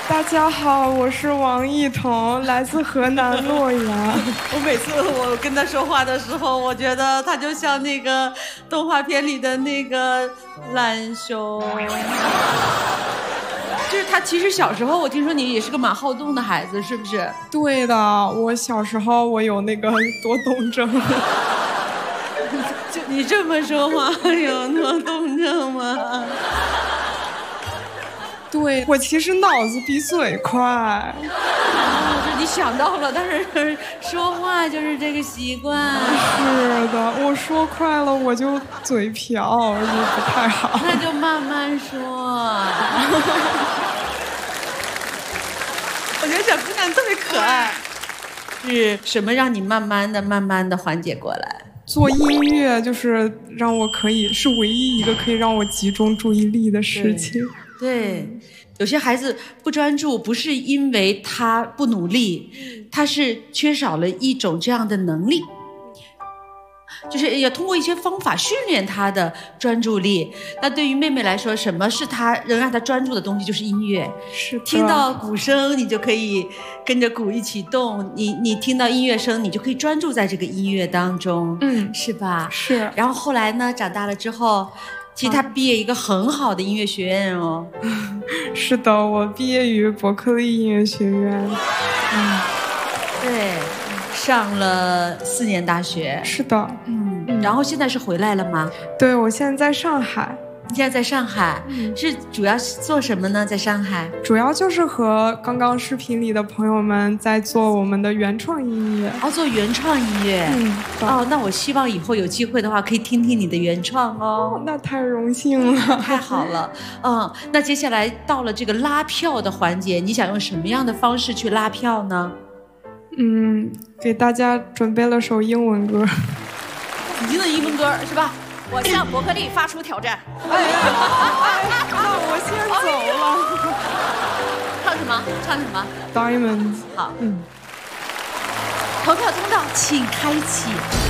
大家好，我是王艺彤，来自河南洛阳。 我每次我跟他说话的时候，我觉得他就像那个动画片里的那个懒熊。就是他其实小时候，我听说你也是个蛮好动的孩子，是不是？ 对的，我小时候我有那个多动症。 就你这么说话，有多动症吗？ 对，我其实脑子比嘴快。 你想到了，但是说话就是这个习惯。 是的，我说快了我就嘴瓢，就不太好。 那就慢慢说。我觉得小姑娘特别可爱。是什么让你慢慢的缓解过来？ 做音乐就是让我是唯一一个可以让我集中注意力的事情。 对，有些孩子不专注，不是因为他不努力，他是缺少了一种这样的能力，就是要通过一些方法训练他的专注力。那对于妹妹来说，什么是她能让她专注的东西？就是音乐。 是的， 听到鼓声，你就可以跟着鼓一起动。你听到音乐声，你就可以专注在这个音乐当中，是吧？ 是。 然后后来呢，长大了之后。其实他毕业一个很好的音乐学院哦。 是的，我毕业于伯克利音乐学院。 对，上了4年大学。 是的， 然后现在是回来了吗？ 对，我现在在上海。 你现在在上海，是主要是做什么呢？在上海， 主要就是和刚刚视频里的朋友们在做我们的原创音乐。 做原创音乐。那我希望以后有机会的话，可以听听你的原创哦。 那太荣幸了， 太好了。那接下来到了这个拉票的环节，你想用什么样的方式去拉票呢？ 给大家准备了首英文歌。 你听的英文歌是吧？ 我向伯克利发出挑战。 那我先走了。 唱什么？唱什么 ？Diamonds。 好。投票通道请开启。